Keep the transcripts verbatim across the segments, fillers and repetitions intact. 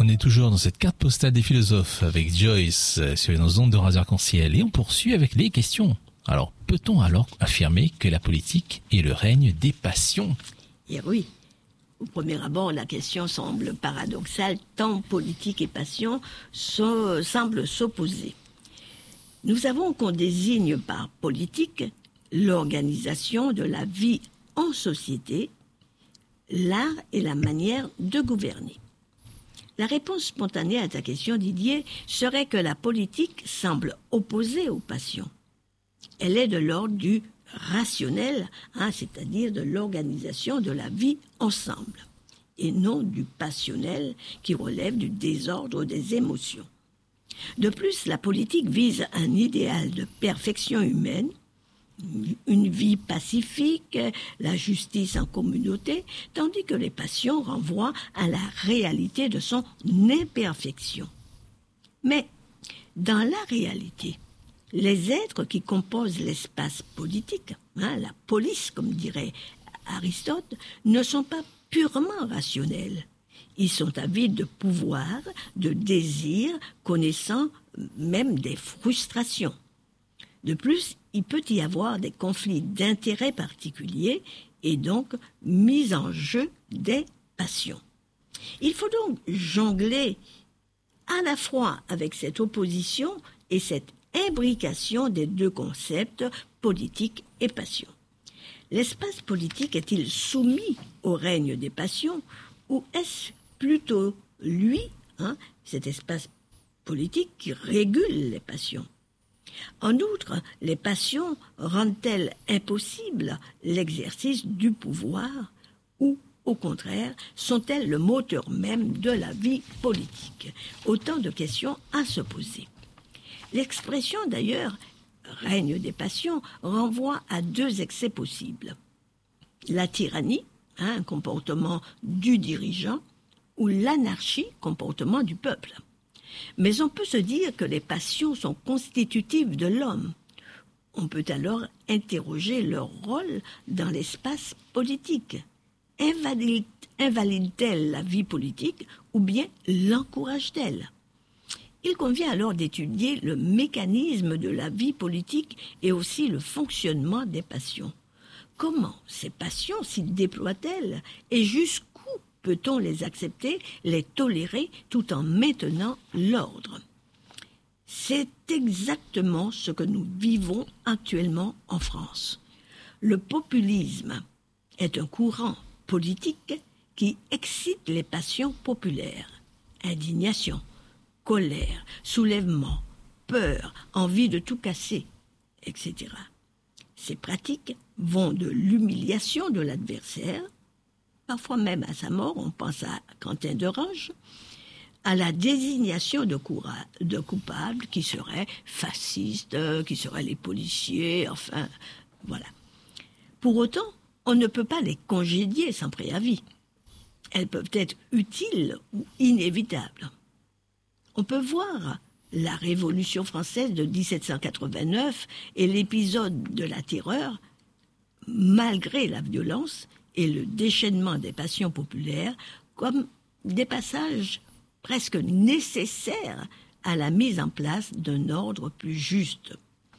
On est toujours dans cette carte postale des philosophes avec Joyce sur les ondes de Radio Arc-en-Ciel et on poursuit avec les questions. Alors, peut-on alors affirmer que la politique est le règne des passions ? Eh oui. Au premier abord, la question semble paradoxale, tant politique et passion so- semblent s'opposer. Nous savons qu'on désigne par politique l'organisation de la vie en société, l'art et la manière de gouverner. La réponse spontanée à ta question, Didier, serait que la politique semble opposée aux passions. Elle est de l'ordre du rationnel, hein, c'est-à-dire de l'organisation de la vie ensemble, et non du passionnel qui relève du désordre des émotions. De plus, la politique vise un idéal de perfection humaine, une vie pacifique, la justice en communauté, tandis que les passions renvoient à la réalité de son imperfection. Mais, dans la réalité, les êtres qui composent l'espace politique, hein, la police, comme dirait Aristote, ne sont pas purement rationnels. Ils sont avides de pouvoir, de désir, connaissant même des frustrations. De plus, il peut y avoir des conflits d'intérêts particuliers et donc mise en jeu des passions. Il faut donc jongler à la fois avec cette opposition et cette imbrication des deux concepts, politique et passion. L'espace politique est-il soumis au règne des passions ou est-ce plutôt lui, hein, cet espace politique qui régule les passions? En outre, les passions rendent-elles impossible l'exercice du pouvoir ou, au contraire, sont-elles le moteur même de la vie politique? Autant de questions à se poser. L'expression, d'ailleurs, « règne des passions » renvoie à deux excès possibles. La tyrannie, hein, un comportement du dirigeant, ou l'anarchie, comportement du peuple. Mais on peut se dire que les passions sont constitutives de l'homme. On peut alors interroger leur rôle dans l'espace politique. Invalide, invalide-t-elle la vie politique ou bien l'encourage-t-elle? Il convient alors d'étudier le mécanisme de la vie politique et aussi le fonctionnement des passions. Comment ces passions s'y déploient-elles et jusqu'où peut-on les accepter, les tolérer tout en maintenant l'ordre? C'est exactement ce que nous vivons actuellement en France. Le populisme est un courant politique qui excite les passions populaires. Indignation, colère, soulèvement, peur, envie de tout casser, et cetera. Ces pratiques vont de l'humiliation de l'adversaire, parfois même à sa mort, on pense à Quentin d'Orange, à la désignation de, coura- de coupables qui seraient fascistes, qui seraient les policiers, enfin, voilà. Pour autant, on ne peut pas les congédier sans préavis. Elles peuvent être utiles ou inévitables. On peut voir la Révolution française de dix-sept cent quatre-vingt-neuf et l'épisode de la terreur, malgré la violence et le déchaînement des passions populaires, comme des passages presque nécessaires à la mise en place d'un ordre plus juste.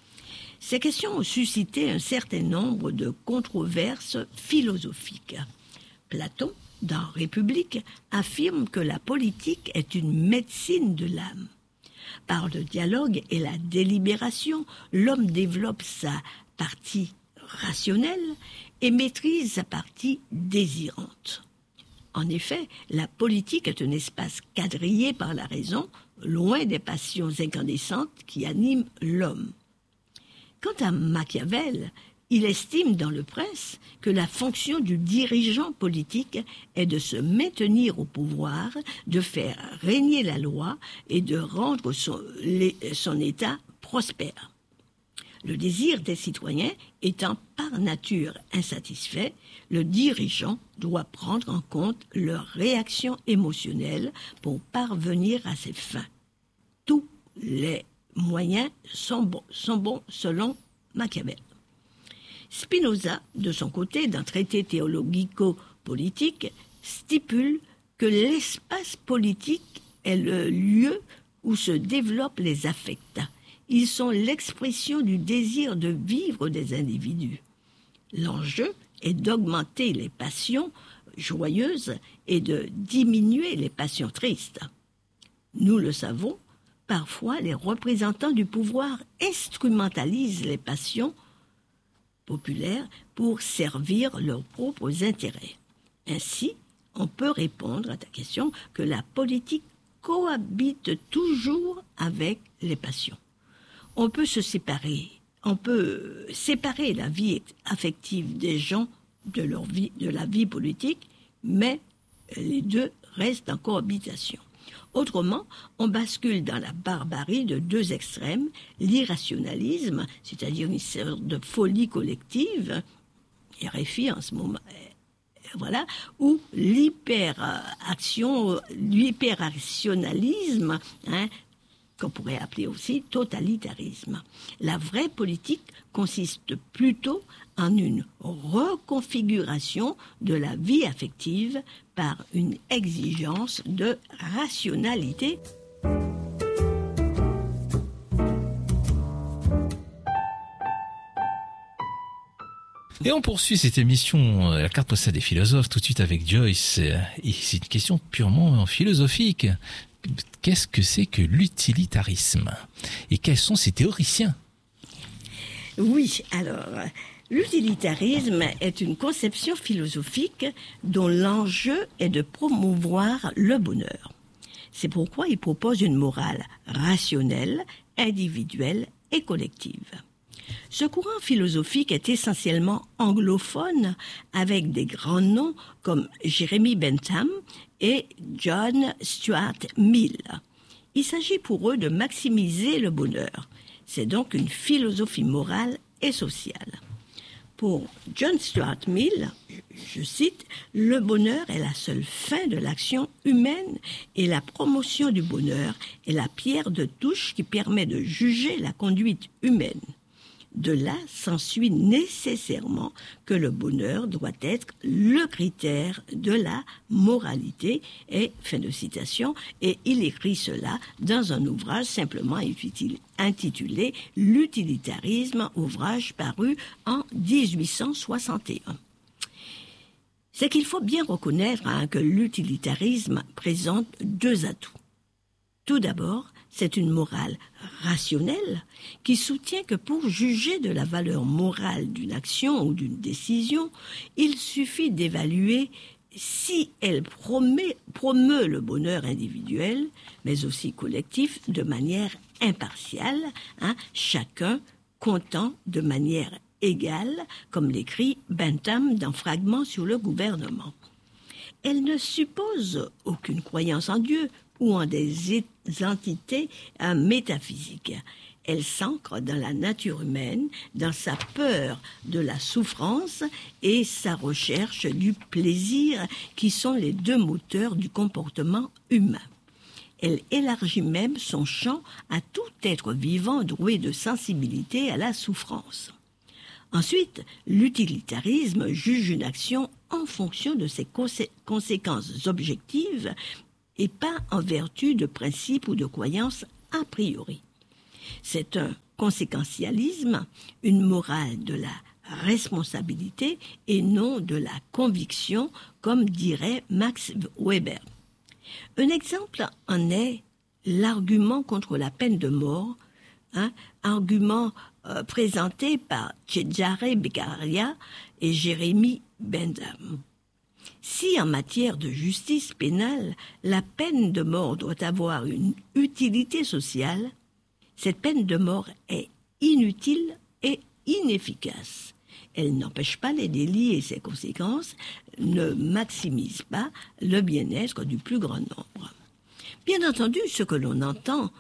Ces questions ont suscité un certain nombre de controverses philosophiques. Platon, dans République, affirme que la politique est une médecine de l'âme. Par le dialogue et la délibération, l'homme développe sa partie rationnelle et maîtrise sa partie désirante. En effet, la politique est un espace quadrillé par la raison, loin des passions incandescentes qui animent l'homme. Quant à Machiavel, il estime dans Le Prince que la fonction du dirigeant politique est de se maintenir au pouvoir, de faire régner la loi et de rendre son, les, son État prospère. Le désir des citoyens étant par nature insatisfait, le dirigeant doit prendre en compte leurs réactions émotionnelles pour parvenir à ses fins. Tous les moyens sont bons, sont bons selon Machiavel. Spinoza, de son côté, dans Traité théologico-politique, stipule que l'espace politique est le lieu où se développent les affects. Ils sont l'expression du désir de vivre des individus. L'enjeu est d'augmenter les passions joyeuses et de diminuer les passions tristes. Nous le savons, parfois les représentants du pouvoir instrumentalisent les passions populaires pour servir leurs propres intérêts. Ainsi, on peut répondre à ta question que la politique cohabite toujours avec les passions. On peut se séparer, on peut séparer la vie affective des gens de leur vie, de la vie politique, mais les deux restent en cohabitation. Autrement, on bascule dans la barbarie de deux extrêmes, l'irrationalisme, c'est-à-dire une sorte de folie collective, R F I en ce moment, voilà, ou l'hyperaction, l'hyperrationalisme, hein, qu'on pourrait appeler aussi totalitarisme. La vraie politique consiste plutôt en une reconfiguration de la vie affective par une exigence de rationalité. Et on poursuit cette émission, la carte postale des philosophes, tout de suite avec Joyce. Et c'est une question purement philosophique. Qu'est-ce que c'est que l'utilitarisme? Et quels sont ses théoriciens? Oui, alors, l'utilitarisme est une conception philosophique dont l'enjeu est de promouvoir le bonheur. C'est pourquoi il propose une morale rationnelle, individuelle et collective. Ce courant philosophique est essentiellement anglophone, avec des grands noms comme Jeremy Bentham et John Stuart Mill. Il s'agit pour eux de maximiser le bonheur. C'est donc une philosophie morale et sociale. Pour John Stuart Mill, je cite, « Le bonheur est la seule fin de l'action humaine et la promotion du bonheur est la pierre de touche qui permet de juger la conduite humaine. De là s'ensuit nécessairement que le bonheur doit être le critère de la moralité. » Et fin de citation. Et il écrit cela dans un ouvrage simplement intitulé « L'utilitarisme », ouvrage paru en dix-huit cent soixante et un. C'est qu'il faut bien reconnaître hein, que l'utilitarisme présente deux atouts. Tout d'abord, c'est une morale rationnelle qui soutient que pour juger de la valeur morale d'une action ou d'une décision, il suffit d'évaluer si elle promet, promeut le bonheur individuel, mais aussi collectif, de manière impartiale, hein, chacun comptant de manière égale, comme l'écrit Bentham dans Fragments sur le gouvernement. Elle ne suppose aucune croyance en Dieu ou en des entités euh, métaphysiques. Elle s'ancre dans la nature humaine, dans sa peur de la souffrance et sa recherche du plaisir, qui sont les deux moteurs du comportement humain. Elle élargit même son champ à tout être vivant doué de sensibilité à la souffrance. Ensuite, l'utilitarisme juge une action en fonction de ses consé- conséquences objectives et pas en vertu de principes ou de croyances a priori. C'est un conséquentialisme, une morale de la responsabilité et non de la conviction, comme dirait Max Weber. Un exemple en est l'argument contre la peine de mort, hein, argument euh, présenté par Cesare Beccaria et Jeremy Bentham. Si en matière de justice pénale, la peine de mort doit avoir une utilité sociale, cette peine de mort est inutile et inefficace. Elle n'empêche pas les délits et ses conséquences, ne maximise pas le bien-être du plus grand nombre. Bien entendu, ce que l'on entend,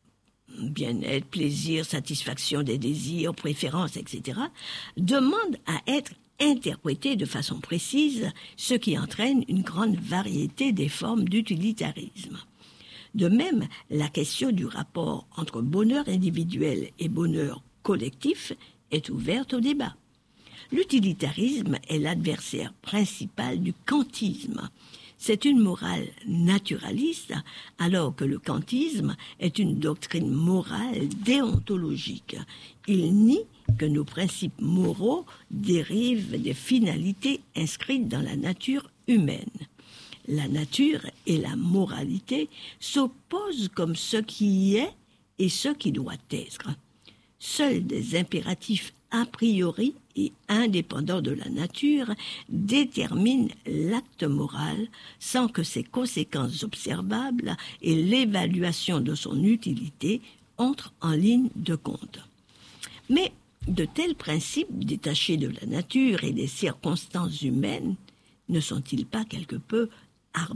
bien-être, plaisir, satisfaction des désirs, préférences, et cetera, demande à être interprété de façon précise, ce qui entraîne une grande variété des formes d'utilitarisme. De même, la question du rapport entre bonheur individuel et bonheur collectif est ouverte au débat. L'utilitarisme est l'adversaire principal du kantisme. C'est une morale naturaliste, alors que le kantisme est une doctrine morale déontologique. Il nie que nos principes moraux dérivent des finalités inscrites dans la nature humaine. La nature et la moralité s'opposent comme ce qui est et ce qui doit être. Seuls des impératifs a priori et indépendants de la nature déterminent l'acte moral sans que ses conséquences observables et l'évaluation de son utilité entrent en ligne de compte. Mais de tels principes détachés de la nature et des circonstances humaines ne sont-ils pas quelque peu arbitraires ?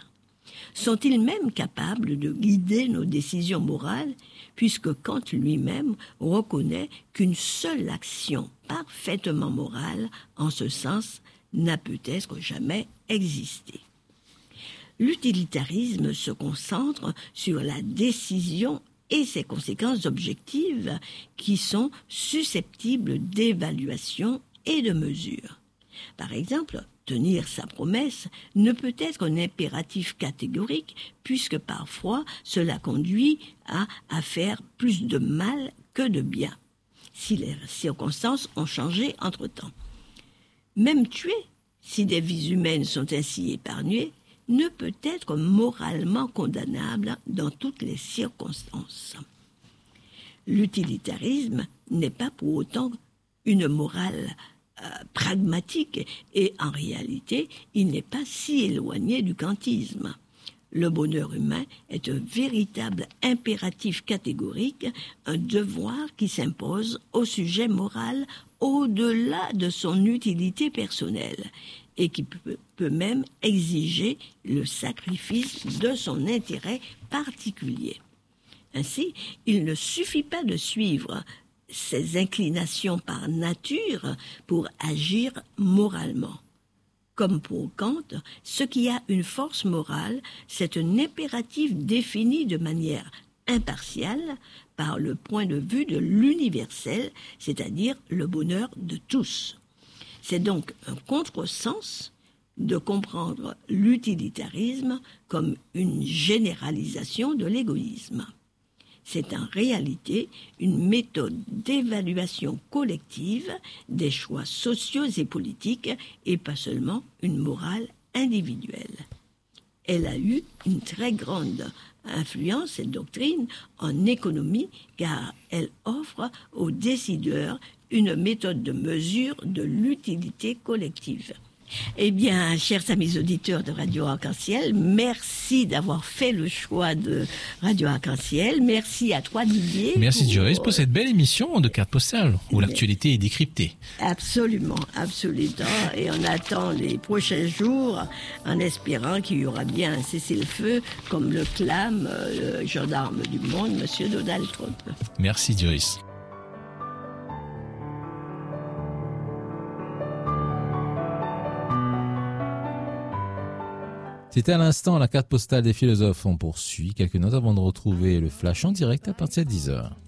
Sont-ils même capables de guider nos décisions morales, puisque Kant lui-même reconnaît qu'une seule action parfaitement morale, en ce sens, n'a peut-être jamais existé. L'utilitarisme se concentre sur la décision et ses conséquences objectives qui sont susceptibles d'évaluation et de mesure. Par exemple, tenir sa promesse ne peut être un impératif catégorique puisque parfois cela conduit à, à faire plus de mal que de bien, si les circonstances ont changé entre-temps. Même tuer, si des vies humaines sont ainsi épargnées, ne peut être moralement condamnable dans toutes les circonstances. L'utilitarisme n'est pas pour autant une morale Euh, pragmatique et en réalité, il n'est pas si éloigné du kantisme. Le bonheur humain est un véritable impératif catégorique, un devoir qui s'impose au sujet moral au-delà de son utilité personnelle et qui peut, peut même exiger le sacrifice de son intérêt particulier. Ainsi, il ne suffit pas de suivre ses inclinations par nature pour agir moralement. Comme pour Kant, ce qui a une force morale, c'est un impératif défini de manière impartiale par le point de vue de l'universel, c'est-à-dire le bonheur de tous. C'est donc un contresens de comprendre l'utilitarisme comme une généralisation de l'égoïsme. C'est en réalité une méthode d'évaluation collective des choix sociaux et politiques et pas seulement une morale individuelle. Elle a eu une très grande influence, cette doctrine, en économie car elle offre aux décideurs une méthode de mesure de l'utilité collective. Eh bien, chers amis auditeurs de Radio Arc-en-Ciel, merci d'avoir fait le choix de Radio Arc-en-Ciel. Merci à toi, Didier. Merci, pour, Joyce, pour cette belle émission de Carte Postale, où l'actualité est décryptée. Absolument, absolument. Et on attend les prochains jours en espérant qu'il y aura bien un cessez-le-feu, comme le clame le gendarme du monde, Monsieur Donald Trump. Merci, Joyce. C'était à l'instant la carte postale des philosophes. On poursuit quelques notes avant de retrouver le flash en direct à partir de dix heures.